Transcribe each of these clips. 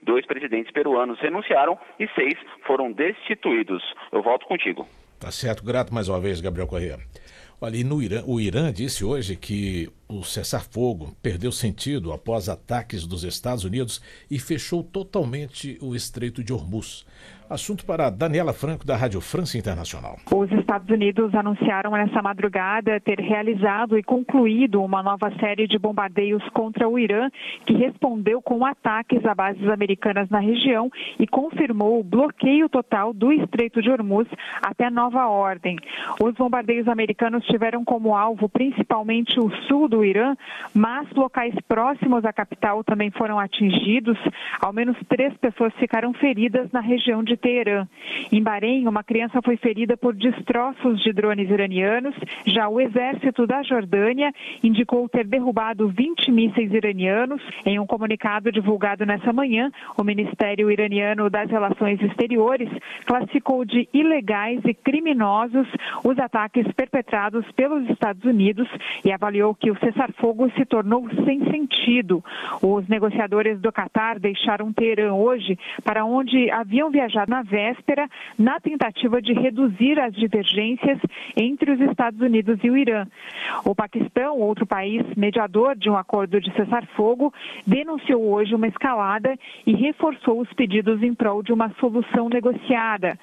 2 presidentes peruanos renunciaram e 6 foram destituídos. Eu volto contigo. Tá certo, grato mais uma vez, Gabriel Corrêa. Olha, e no Irã, o Irã disse hoje que o cessar-fogo perdeu sentido após ataques dos Estados Unidos e fechou totalmente o Estreito de Hormuz. Assunto para Daniela Franco, da Rádio França Internacional. Os Estados Unidos anunciaram nessa madrugada ter realizado e concluído uma nova série de bombardeios contra o Irã, que respondeu com ataques a bases americanas na região e confirmou o bloqueio total do Estreito de Hormuz até nova ordem. Os bombardeios americanos tiveram como alvo principalmente o sul do Irã, mas locais próximos à capital também foram atingidos. Ao menos 3 pessoas ficaram feridas na região de Teherã. Em Bahrein, uma criança foi ferida por destroços de drones iranianos. Já o exército da Jordânia indicou ter derrubado 20 mísseis iranianos. Em um comunicado divulgado nessa manhã, o Ministério Iraniano das Relações Exteriores classificou de ilegais e criminosos os ataques perpetrados pelos Estados Unidos e avaliou que o cessar-fogo se tornou sem sentido. Os negociadores do Catar deixaram Teherã hoje, para onde haviam viajado na véspera, na tentativa de reduzir as divergências entre os Estados Unidos e o Irã. O Paquistão, outro país mediador de um acordo de cessar-fogo, denunciou hoje uma escalada e reforçou os pedidos em prol de uma solução negociada.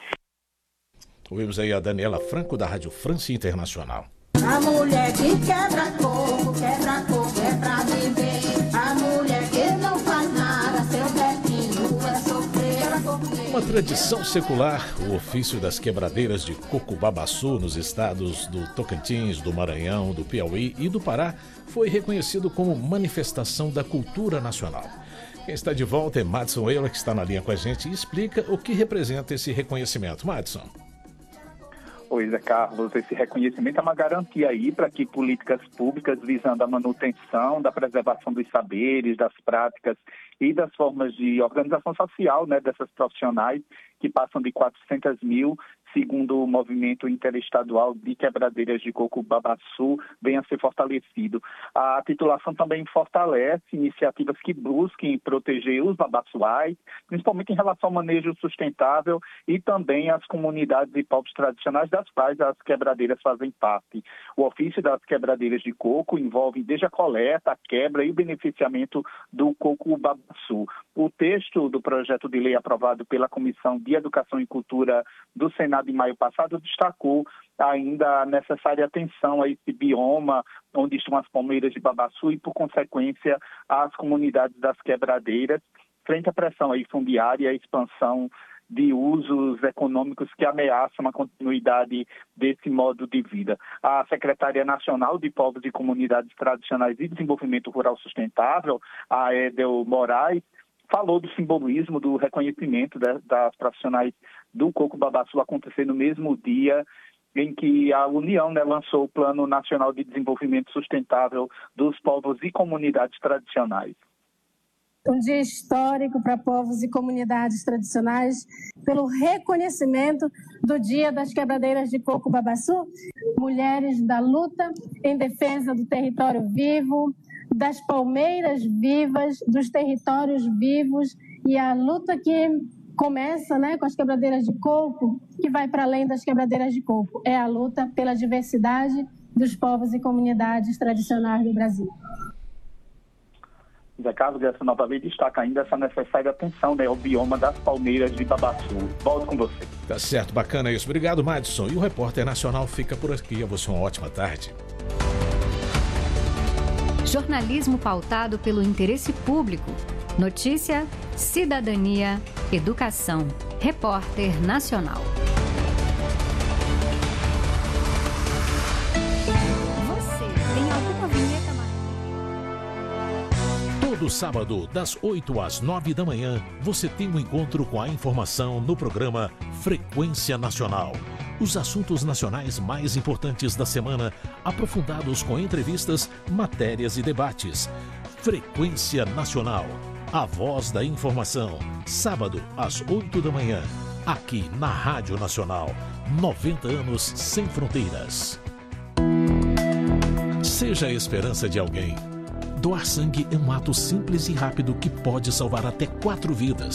Ouvimos aí a Daniela Franco, da Rádio França Internacional. A mulher que quebra coco é pra viver. A mulher que não faz nada, seu destino é sofrer. Uma tradição secular, o ofício das quebradeiras de coco babaçu nos estados do Tocantins, do Maranhão, do Piauí e do Pará foi reconhecido como manifestação da cultura nacional. Quem está de volta é Madison Euler, que está na linha com a gente e explica o que representa esse reconhecimento. Madison. Oi, Zé Carlos, esse reconhecimento é uma garantia aí para que políticas públicas visando a manutenção da preservação dos saberes, das práticas e das formas de organização social, né, dessas profissionais que passam de 400 mil, segundo o movimento interestadual de quebradeiras de coco babaçu, venha a ser fortalecido. A titulação também fortalece iniciativas que busquem proteger os babaçuais, principalmente em relação ao manejo sustentável e também as comunidades e povos tradicionais das quais as quebradeiras fazem parte. O ofício das quebradeiras de coco envolve desde a coleta, a quebra e o beneficiamento do coco babaçu. O texto do projeto de lei aprovado pela Comissão de Educação e Cultura do Senado em maio passado destacou ainda a necessária atenção a esse bioma onde estão as palmeiras de babaçu e, por consequência, as comunidades das quebradeiras, frente à pressão aí fundiária e a expansão de usos econômicos que ameaçam a continuidade desse modo de vida. A Secretaria Nacional de Povos e Comunidades Tradicionais e Desenvolvimento Rural Sustentável, a Edel Moraes, falou do simbolismo, do reconhecimento das profissionais do coco babaçu acontecer no mesmo dia em que a União, né, lançou o Plano Nacional de Desenvolvimento Sustentável dos Povos e Comunidades Tradicionais. Um dia histórico para povos e comunidades tradicionais, pelo reconhecimento do Dia das Quebradeiras de Coco Babaçu, mulheres da luta em defesa do território vivo, das palmeiras vivas, dos territórios vivos, e a luta que começa, né, com as quebradeiras de coco, que vai para além das quebradeiras de coco. É a luta pela diversidade dos povos e comunidades tradicionais do Brasil. Zé Carlos, essa nova lei destaca ainda essa necessária atenção, né, ao bioma das palmeiras de babaçu. Volto com você. Tá certo, bacana isso. Obrigado, Madison. E o Repórter Nacional fica por aqui. A você uma ótima tarde. Jornalismo pautado pelo interesse público. Notícia, cidadania, educação. Repórter Nacional. Você tem alguma vinheta mais? Todo sábado, das 8 às 9 da manhã, você tem um encontro com a informação no programa Frequência Nacional. Os assuntos nacionais mais importantes da semana, aprofundados com entrevistas, matérias e debates. Frequência Nacional, a voz da informação. Sábado, às 8 da manhã, aqui na Rádio Nacional. 90 anos sem fronteiras. Seja a esperança de alguém. Doar sangue é um ato simples e rápido que pode salvar até 4 vidas.